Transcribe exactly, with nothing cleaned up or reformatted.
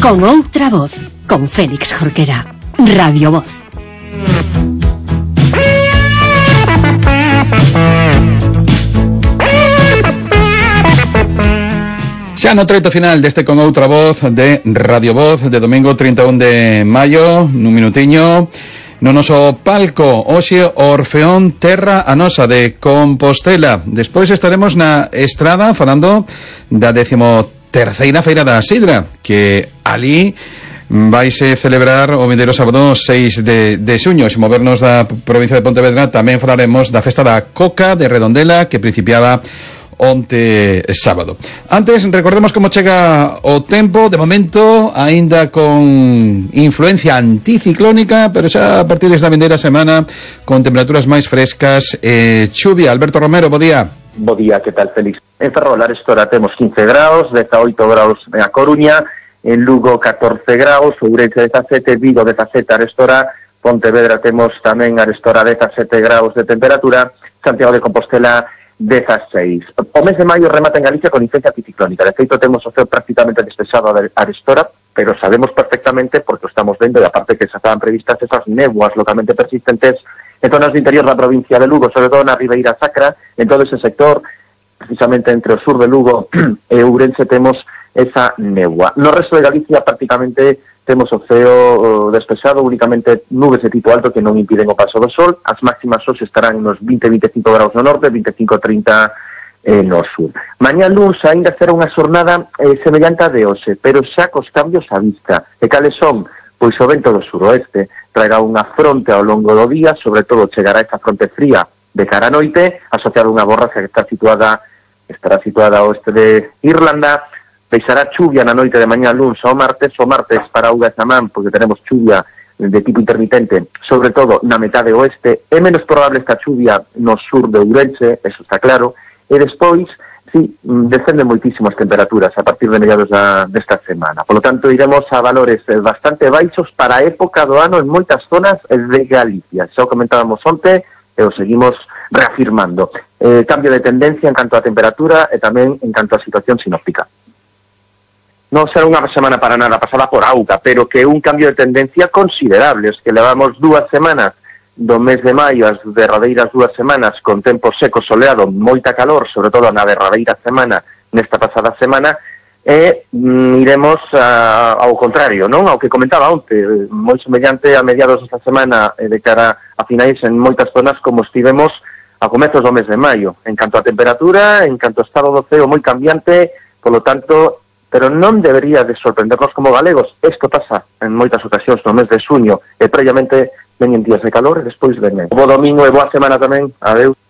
Con outra voz, con Félix Jorquera. Radio Voz. Xa no treito final deste Con outra voz de Radio Voz de domingo trinta e un de maio, nun minutiño, no noso palco, hoxe Orfeón Terra a Nosa de Compostela. Despois estaremos na estrada falando da décimo terceira Feira da Sidra, que ali vaise celebrar o vindeiro sábado seis de, de xuño. Se movernos da provincia de Pontevedra, tamén falaremos da festa da Coca de Redondela, que principiaba onte sábado. Antes, recordemos como chega o tempo, de momento, aínda con influencia anticiclónica, pero xa a partir da vindeira semana, con temperaturas máis frescas e eh, chuvia. Alberto Romero, bo día. Bo día, que tal, Félix? En Ferrol, Arestora, temos quince graus, dezaoito graus en A Coruña, en Lugo catorce graus, Ourense dezasete, Vigo dezasete, Arestora, Pontevedra temos tamén Arestora dezasete graus de temperatura, Santiago de Compostela dezaseis. O mes de maio remata en Galicia con influencia anticiclónica. De feito, temos o ceo prácticamente despexado a Arestora, pero sabemos perfectamente, porque o estamos vendo, e aparte que xa estaban previstas esas néboas localmente persistentes en zonas do interior da provincia de Lugo, sobre todo na Ribeira Sacra, en todo ese sector, precisamente entre o sur de Lugo e Ourense, temos esa néboa. No resto de Galicia prácticamente temos o ceo despexado, únicamente nubes de tipo alto que non impiden o paso do sol. As máximas hoxe estarán nos vinte a veinticinco graus no norte, veinticinco a trinta eh, no sur. Mañá luns aínda será unha xornada eh, semellante a de hoxe, pero xa cos cambios á vista. E cales son? Pois o vento do suroeste traerá unha fronte ao longo do día, sobre todo chegará esta fronte fría de cara a noite, asociada a unha borrasca que está situada estará situada ao oeste de Irlanda. Deixará chuvia na noite de mañá luns ao martes, o martes para Auga e Samán, porque tenemos chuvia de tipo intermitente, sobre todo na metade oeste. É menos probable esta chuvia no sur de Ourense, eso está claro, e despois, sí, descenden moitísimas temperaturas a partir de mediados da, desta semana. Por lo tanto, iremos a valores bastante baixos para a época do ano en moitas zonas de Galicia. Xa o comentábamos onte, e o seguimos reafirmando. Eh, cambio de tendencia en canto a temperatura e tamén en canto a situación sinóptica. Non será unha semana para nada pasada por auga, pero que un cambio de tendencia considerable. Es que levamos dúas semanas do mes de maio, as derradeiras dúas semanas, con tempo seco, soleado, moita calor, sobre todo na derradeira semana, nesta pasada semana, e mm, iremos a, ao contrario, non? Ao que comentaba onte, moi semellante a mediados desta semana, e de cara a finais en moitas zonas, como estivemos a comezos do mes de maio. En canto a temperatura, en canto a estado do ceo moi cambiante, polo tanto, pero non debería de sorprendernos como galegos. Isto pasa en moitas ocasións no mes de xuño, e previamente veñen días de calor e despois veñen. Bo domingo e boa semana tamén. Adeus.